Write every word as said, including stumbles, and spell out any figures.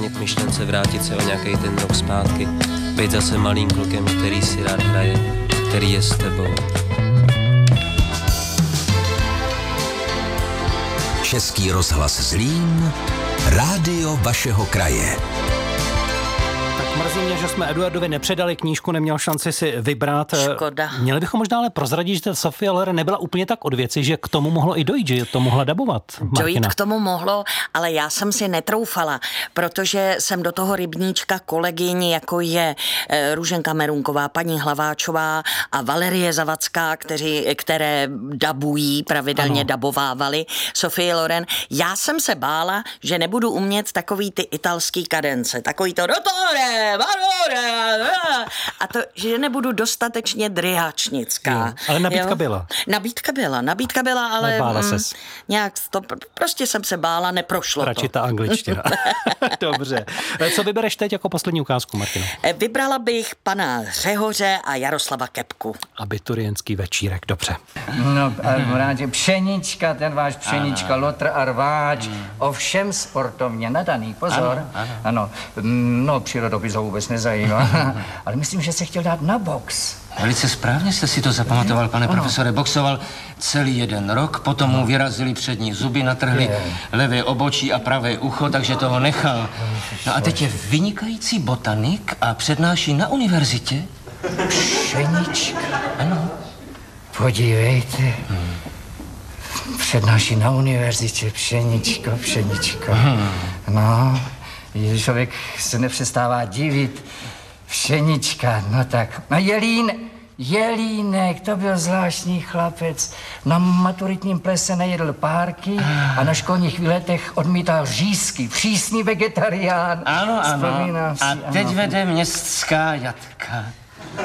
K myšlence vrátit se o nějaký ten rok zpátky, být zase malým klukem, který si rád hraje, který je s tebou. Český rozhlas Zlín, rádio vašeho kraje. Tak mrzí mě, že jsme Eduardovi nepředali knížku, neměl šanci si vybrat. Škoda. Měli bychom možná ale prozradit, že ta Sophie Loren nebyla úplně tak od věci, že k tomu mohlo i dojít, že to mohla dabovat. Martina. Dojít k tomu mohlo, ale já jsem si netroufala, protože jsem do toho rybníčka kolegyň, jako je Růženka Merunková, paní Hlaváčová a Valerie Zavacká, kteří, které dabují, pravidelně ano. dabovávali Sophie Loren. Já jsem se bála, že nebudu umět takový ty italský kadence, takový to dotore, a to, že nebudu dostatečně dryháčnická. Jo, ale nabídka jo? byla. Nabídka byla, nabídka byla, ale bála mm, ses. nějak to, prostě jsem se bála, neprošlo Radši to. ta angličtina. Dobře. Co vybereš teď jako poslední ukázku, Martino? Vybrala bych pana Řehoře a Jaroslava Kepku. Abiturientský večírek, dobře. No, rádi, pšenička, ten váš pšenička, ano. Lotr a rváč, hmm. ovšem sportovně nadaný, pozor. Ano, ano. ano. No, přírodopis ho vůbec nezajímá, ale myslím, že se chtěl dát na box. Velice správně jste si to zapamatoval, pane ano. profesore. Boxoval celý jeden rok, potom mu vyrazili přední zuby, natrhli je. levé obočí a pravé ucho, takže toho nechal. No a teď je vynikající botanik a přednáší na univerzitě. Pšenička. Ano. Podívejte. Hmm. Přednáší na univerzitě, pšeničko, pšeničko. Hmm. No, člověk se nepřestává divit. Pšenička, no tak. No Jelín, Jelínek, to byl zvláštní chlapec. Na maturitním plese nejedl párky a na školních výletech odmítal řízky. Přísný vegetarián. Ano, ano. Vzpomínám si, a teď ano. vede městská jatka.